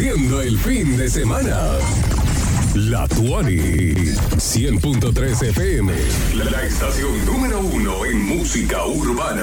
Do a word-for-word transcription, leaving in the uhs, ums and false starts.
Compartiendo el fin de semana. La Tuani, cien punto tres F M, la estación número uno en música urbana.